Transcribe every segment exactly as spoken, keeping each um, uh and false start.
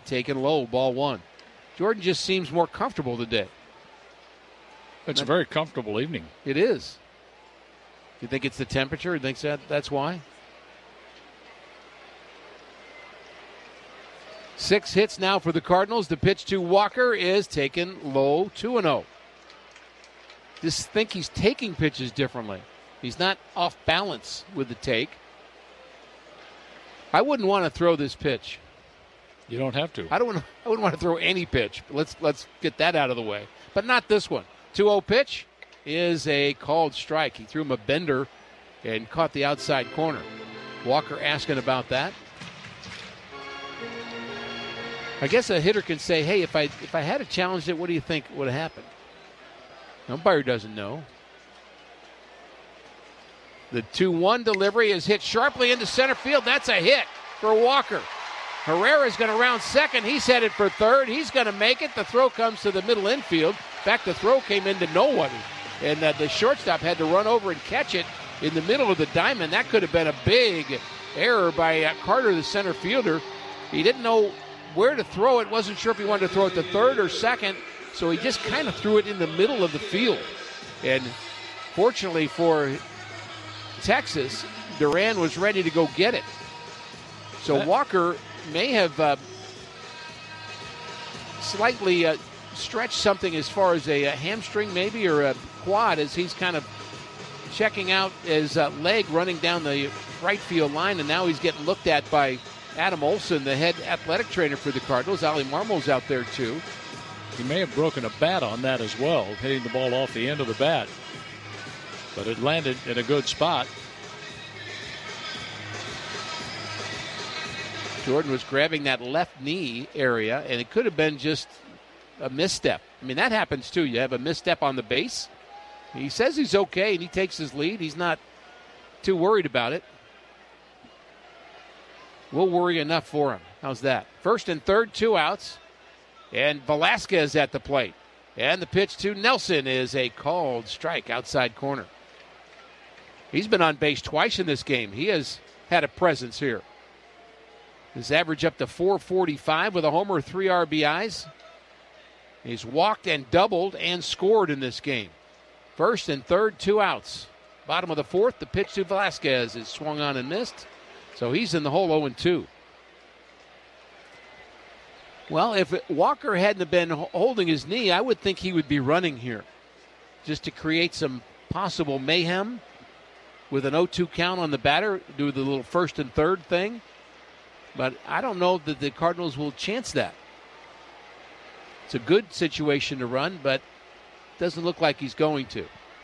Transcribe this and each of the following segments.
taken low, ball one. Jordan just seems more comfortable today. It's a very comfortable evening. It is. You think it's the temperature? You think that that's why? Six hits now for the Cardinals. The pitch to Walker is taken low, two and oh. Just think he's taking pitches differently. He's not off balance with the take. I wouldn't want to throw this pitch. You don't have to. I don't. Want, I wouldn't want to throw any pitch. Let's let's get that out of the way. But not this one. two oh pitch is a called strike. He threw him a bender and caught the outside corner. Walker asking about that. I guess a hitter can say, hey, if I if I had challenged it, what do you think would have happened? The umpire doesn't know. The two one delivery is hit sharply into center field. That's a hit for Walker. Herrera's going to round second. He's headed for third. He's going to make it. The throw comes to the middle infield. In fact, the throw came into nobody. And uh, the shortstop had to run over and catch it in the middle of the diamond. That could have been a big error by uh, Carter, the center fielder. He didn't know where to throw it. Wasn't sure if he wanted to throw it to third or second. So he just kind of threw it in the middle of the field. And fortunately for Texas, Duran was ready to go get it. So that- Walker may have uh, slightly uh, stretched something as far as a, a hamstring maybe or a quad as he's kind of checking out his uh, leg running down the right field line, and now he's getting looked at by Adam Olson, the head athletic trainer for the Cardinals. Ali Marmol's out there too. He may have broken a bat on that as well, hitting the ball off the end of the bat. But it landed in a good spot. Jordan was grabbing that left knee area, and it could have been just a misstep. I mean, that happens too. You have a misstep on the base. He says he's okay, and he takes his lead. He's not too worried about it. We'll worry enough for him. How's that? First and third, two outs. And Velasquez at the plate. And the pitch to Nelson is a called strike outside corner. He's been on base twice in this game. He has had a presence here. His average up to four forty-five with a homer, three R B Is. He's walked and doubled and scored in this game. First and third, two outs. Bottom of the fourth, the pitch to Velasquez is swung on and missed. So he's in the hole oh and two. Well, if Walker hadn't been holding his knee, I would think he would be running here just to create some possible mayhem with an oh two count on the batter, do the little first and third thing. But I don't know that the Cardinals will chance that. It's a good situation to run, but doesn't look like he's going to.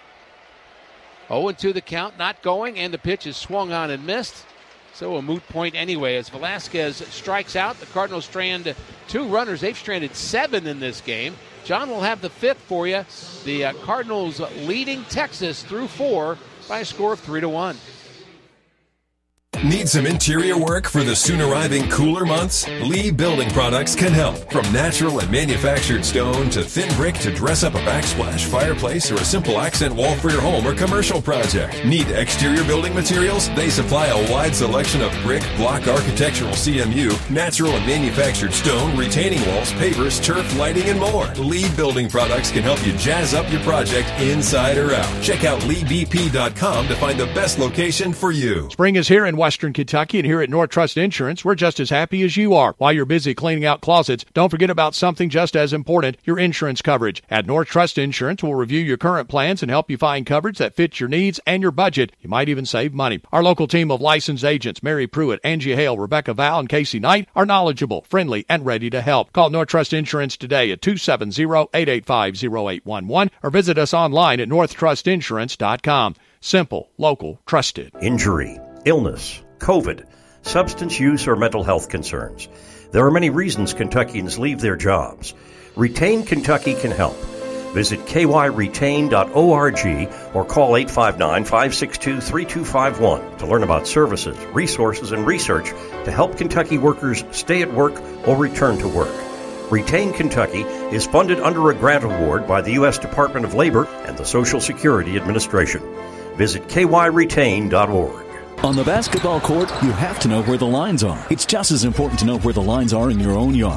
oh and two the count, not going, and the pitch is swung on and missed. So a moot point anyway as Velasquez strikes out. The Cardinals strand two runners. They've stranded seven in this game. John will have the fifth for you. The uh, Cardinals leading Texas through four by a score of three to one. Need some interior work for the soon arriving cooler months? Lee Building Products can help. From natural and manufactured stone to thin brick to dress up a backsplash, fireplace, or a simple accent wall for your home or commercial project. Need exterior building materials? They supply a wide selection of brick, block, architectural C M U, natural and manufactured stone, retaining walls, pavers, turf, lighting, and more. Lee Building Products can help you jazz up your project inside or out. Check out lee b p dot com to find the best location for you. Spring is here in Western Kentucky, and here at North Trust Insurance, we're just as happy as you are. While you're busy cleaning out closets, don't forget about something just as important, your insurance coverage. At North Trust Insurance, we'll review your current plans and help you find coverage that fits your needs and your budget. You might even save money. Our local team of licensed agents, Mary Pruitt, Angie Hale, Rebecca Val, and Casey Knight, are knowledgeable, friendly, and ready to help. Call North Trust Insurance today at two seven zero, eight eight five, zero eight one one or visit us online at north trust insurance dot com. Simple, local, trusted. Injury, illness, COVID, substance use, or mental health concerns. There are many reasons Kentuckians leave their jobs. Retain Kentucky can help. Visit k y retain dot org or call eight five nine, five six two, three two five one to learn about services, resources, and research to help Kentucky workers stay at work or return to work. Retain Kentucky is funded under a grant award by the U S Department of Labor and the Social Security Administration. Visit k y retain dot org. On the basketball court, you have to know where the lines are. It's just as important to know where the lines are in your own yard.